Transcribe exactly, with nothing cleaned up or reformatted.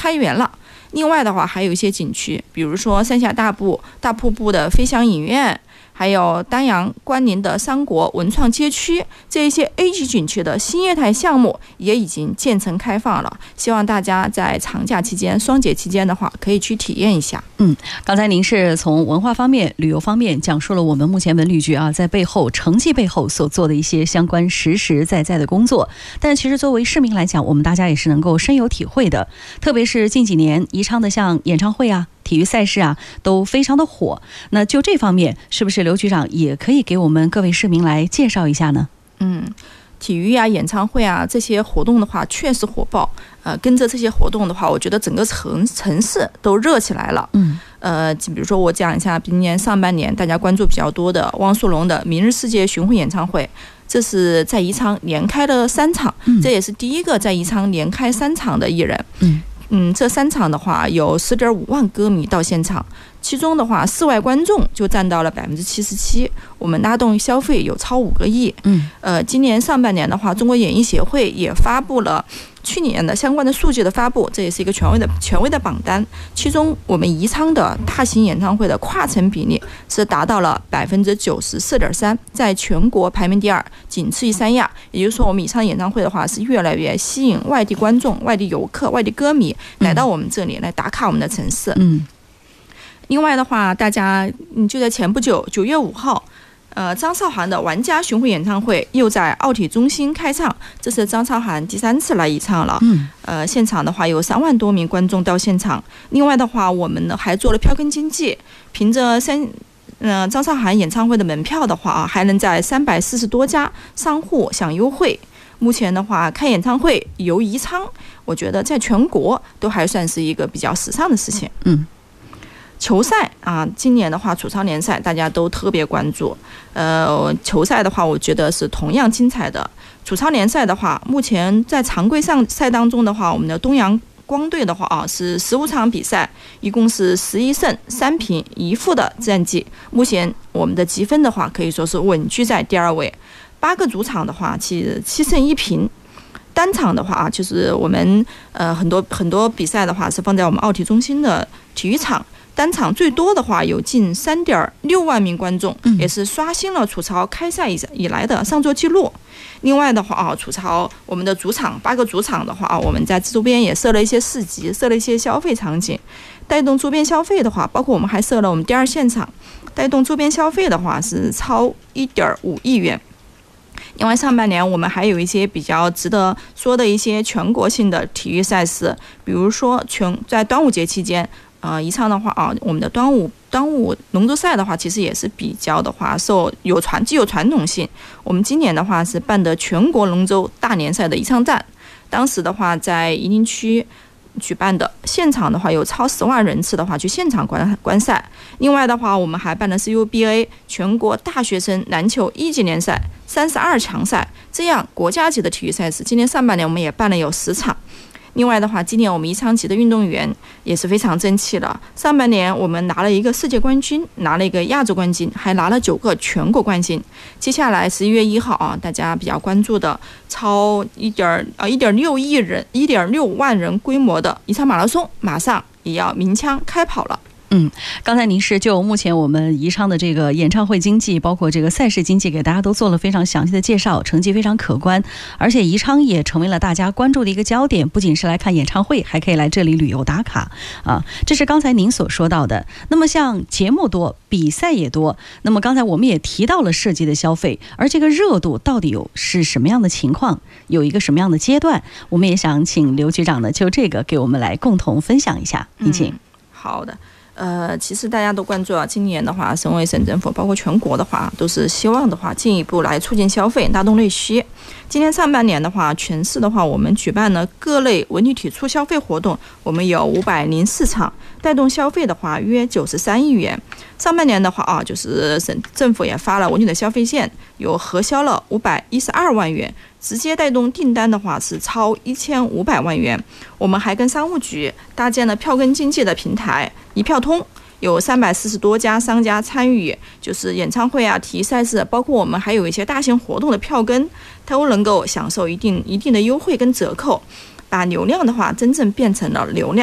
开源了。另外的话，还有一些景区，比如说三峡大瀑大瀑布的飞翔影院，还有丹阳关林的三国文创街区，这一些 A 级景区的新业态项目也已经建成开放了。希望大家在长假期间、双节期间的话，可以去体验一下。 嗯，刚才您是从文化方面、旅游方面讲述了我们目前文旅局啊在背后成绩背后所做的一些相关实实在在的工作。但其实作为市民来讲，我们大家也是能够深有体会的。特别是近几年宜昌的像演唱会啊、体育赛事啊都非常的火。那就这方面，是不是刘局长也可以给我们各位市民来介绍一下呢？ 嗯，体育啊、演唱会啊这些活动的话，确实火爆。呃，跟着这些活动的话，我觉得整个城城市都热起来了。 嗯， 呃，比如说我讲一下，今年上半年大家关注比较多的汪苏泷的《明日世界》巡回演唱会，这是在宜昌连开了三场， 嗯、 这也是第一个在宜昌连开三场的艺人。 嗯。 嗯，这三场的话有十点五万歌迷到现场，其中的话室外观众就占到了百分之七十七，我们拉动消费有超五个亿。 嗯， 呃，今年上半年的话，中国演艺协会也发布了去年的相关的数据的发布，这也是一个权威的权威的榜单。其中我们宜昌的大型演唱会的跨城比例是达到了百分之九十四点三，在全国排名第二，仅次于三亚。也就是说，我们宜昌演唱会的话是越来越吸引外地观众、外地游客、外地歌迷来到我们这里来打卡我们的城市。 嗯。 另外的话，大家嗯就在前不久，九月五号。呃，张韶涵的玩家巡回演唱会又在奥体中心开唱，这是张韶涵第三次来宜昌了。 嗯， 呃，现场的话有三万多名观众到现场。另外的话，我们呢还做了票根经济，凭着三，呃，张韶涵演唱会的门票的话啊，还能在三百四十多家商户享优惠。目前的话，开演唱会游宜昌，我觉得在全国都还算是一个比较时尚的事情。 嗯。 球赛啊，今年的话，楚超联赛大家都特别关注。呃，球赛的话，我觉得是同样精彩的。楚超联赛的话，目前在常规上赛当中的话，我们的东阳光队的话啊，是十五场比赛，一共是十一胜三平一负的战绩。目前我们的积分的话，可以说是稳居在第二位。八个主场的话，其实七胜一平。单场的话啊，就是我们呃很多很多比赛的话是放在我们奥体中心的体育场。单场最多的话有近三点六万名观众，也是刷新了楚超开赛以以来的上座记录。另外的话啊，楚超我们的主场八个主场的话啊，我们在周边也设了一些市集，设了一些消费场景，带动周边消费的话，包括我们还设了我们第二现场，带动周边消费的话是超一点五亿元。另外，上半年我们还有一些比较值得说的一些全国性的体育赛事，比如说全在端午节期间。呃，宜昌的话啊，我们的端午端午龙舟赛的话，其实也是比较的话受有传既有传统性。我们今年的话是办的全国龙舟大联赛的宜昌站，当时的话在宜宁区举办的，现场的话有超十万人次的话去现场观观赛。另外的话，我们还办的是 U B A 全国大学生篮球一级联赛三十二强赛，这样国家级的体育赛事，今年上半年我们也办了有十场。另外的话，今年我们宜昌籍的运动员也是非常争气了。上半年我们拿了一个世界冠军，拿了一个亚洲冠军，还拿了九个全国冠军。接下来十一月一号啊，大家比较关注的超一点呃一点六亿人、一点六万人规模的宜昌马拉松，马上也要鸣枪开跑了。 嗯，刚才您是就目前我们宜昌的这个演唱会经济，包括这个赛事经济，给大家都做了非常详细的介绍，成绩非常可观，而且宜昌也成为了大家关注的一个焦点，不仅是来看演唱会，还可以来这里旅游打卡啊。这是刚才您所说到的。那么像节目多，比赛也多，那么刚才我们也提到了涉及的消费，而这个热度到底有是什么样的情况，有一个什么样的阶段，我们也想请刘局长呢就这个给我们来共同分享一下，您请。 嗯，好的。呃，其实大家都关注啊，今年的话，省委省政府包括全国的话，都是希望的话进一步来促进消费，拉动内需。今年上半年的话，全市的话，我们举办了各类文旅体促消费活动，我们有五百零四场，带动消费的话约九十三亿元。上半年的话啊，就是省政府也发了文旅的消费券，有核销了五百一十二万元。直接带动订单的话是超一千五百万元。我们还跟商务局搭建了票根经济的平台一票通，有三百四十多家商家参与，就是演唱会啊、体育赛事，包括我们还有一些大型活动的票根，都能够享受一定一定的优惠跟折扣，把流量的话真正变成了流量。